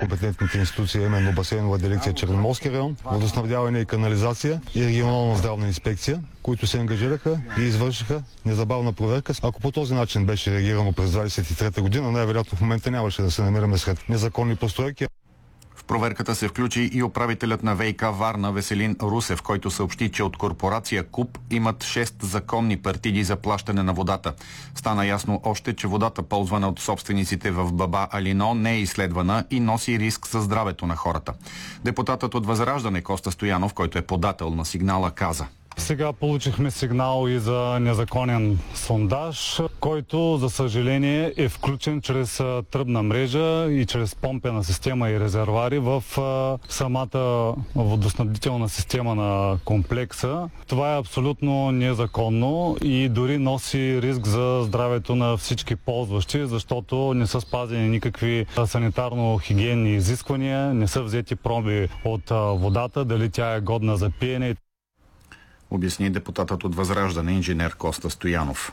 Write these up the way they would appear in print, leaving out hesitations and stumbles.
компетентните институции, именно басейнова дирекция Черноморски район, водоснабдяване и канализация и регионална здравна инспекция, които се ангажираха и извършиха незабавна проверка. Ако по този начин беше реагирано през 23-та година, най-вероятно в момента нямаше да се намираме сред незаконни постройки. В проверката се включи и управителят на ВиК Варна Веселин Русев, който съобщи, че от корпорация КУП имат 6 законни партиди за плащане на водата. Стана ясно още, че водата, ползвана от собствениците в Баба Алино, не е изследвана и носи риск за здравето на хората. Депутатът от Възраждане Коста Стоянов, който е подател на сигнала, каза: Сега получихме сигнал и за незаконен сондаж, който, за съжаление, е включен чрез тръбна мрежа и чрез помпена система и резервари в самата водоснабдителна система на комплекса. Това е абсолютно незаконно и дори носи риск за здравето на всички ползващи, защото не са спазени никакви санитарно-хигиенни изисквания, не са взети проби от водата, дали тя е годна за пиене. Обясни депутатът от Възраждане инженер Коста Стоянов.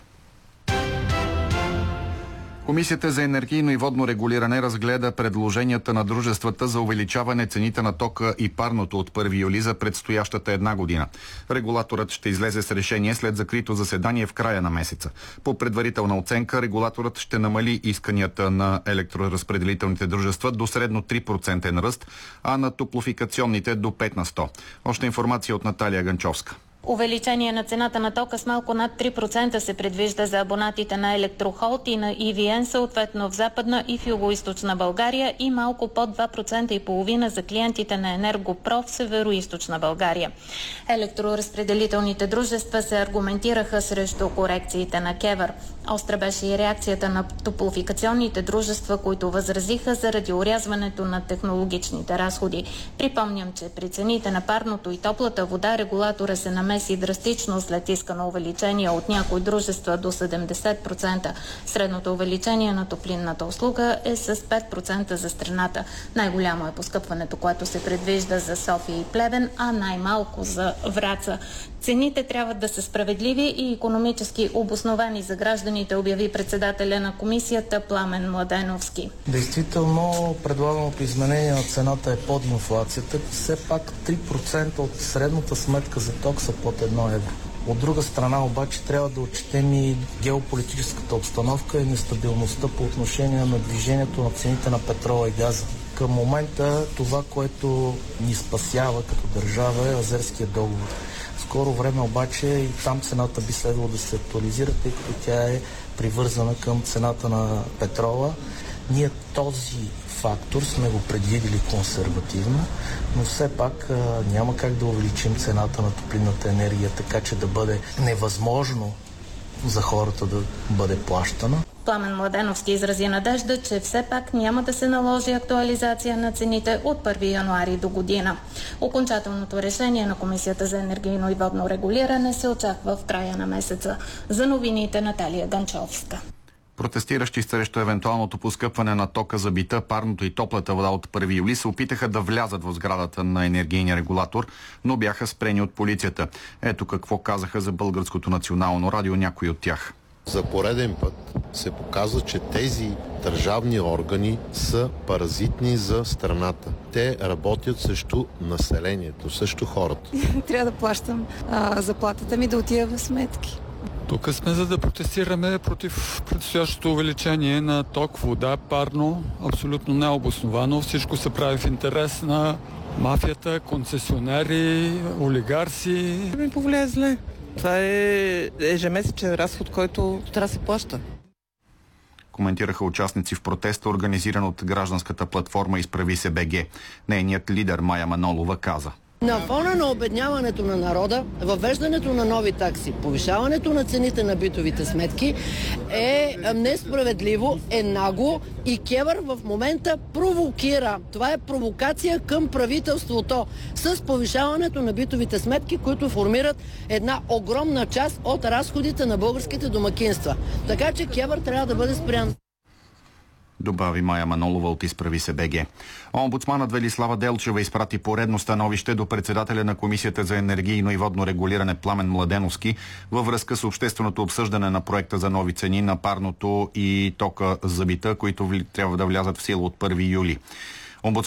Комисията за енергийно и водно регулиране разгледа предложенията на дружествата за увеличаване цените на тока и парното от 1 юли за предстоящата една година. Регулаторът ще излезе с решение след закрито заседание в края на месеца. По предварителна оценка, регулаторът ще намали исканията на електроразпределителните дружества до средно 3% ръст, а на топлофикационните до 5%. Още информация от Наталия Ганчовска. Увеличение на цената на тока с малко над 3% се предвижда за абонатите на Електрохолд и на EVN, съответно в Западна и в Югоизточна България, и малко под 2,5% за клиентите на Енергопро в Североизточна България. Електроразпределителните дружества се аргументираха срещу корекциите на КЕВР. Остра беше и реакцията на топлофикационните дружества, които възразиха заради орязването на технологичните разходи. Припомням, че при цените на парното и топлата вода регулатора се намеси драстично след искано увеличение от някои дружества до 70%. Средното увеличение на топлинната услуга е с 5% за страната. Най-голямо е поскъпването, което се предвижда за София и Плевен, а най-малко за Враца. Цените трябва да са справедливи и икономически обосновани за гражданите, обяви председателя на комисията Пламен Младеновски. Действително, предлаганото изменение на цената е под инфлацията. Все пак 3% от средната сметка за ток са под 1 евро. От друга страна обаче трябва да отчетем и геополитическата обстановка и нестабилността по отношение на движението на цените на петрола и газа. Към момента това, което ни спасява като държава, е Азерския договор. В скоро време обаче и там цената би следвало да се актуализира, тъй като тя е привързана към цената на петрола. Ние този фактор сме го предвидили консервативно, но все пак няма как да увеличим цената на топлинната енергия, така че да бъде невъзможно за хората да бъде плащана. Пламен Младеновски изрази надежда, че все пак няма да се наложи актуализация на цените от 1 януари до година. Окончателното решение на Комисията за енергийно и водно регулиране се очаква в края на месеца. За новините Наталия Ганчовска. Протестиращи срещу евентуалното поскъпване на тока за бита, парното и топлата вода от 1 юли се опитаха да влязат в сградата на енергийния регулатор, но бяха спрени от полицията. Ето какво казаха за Българското национално радио някои от тях. За пореден път се показва, че тези държавни органи са паразитни за страната. Те работят срещу населението, срещу хората. Трябва да плащам заплатата ми да отива в сметки. Тук сме за да протестираме против предстоящото увеличение на ток, вода, парно. Абсолютно необосновано. Всичко се прави в интерес на мафията, концесионери, олигарси. Ми повлияе зле. Това е ежемесечен разход, който трябва да се плаща. Коментираха участници в протеста, организиран от гражданската платформа Изправи се БГ. Нейният лидер Мая Манолова каза: На фона на обедняването на народа, въвеждането на нови такси, повишаването на цените на битовите сметки е несправедливо, е нагло и КЕВР в момента провокира. Това е провокация към правителството с повишаването на битовите сметки, които формират една огромна част от разходите на българските домакинства. Така че КЕВР трябва да бъде спрян. Добави Мая Манолова от Изправи се БГ. Омбудсманът Велислава Делчева изпрати поредно становище до председателя на Комисията за енергийно и водно регулиране Пламен Младеновски във връзка с общественото обсъждане на проекта за нови цени на парното и тока за бита, които трябва да влязат в сила от 1 юли.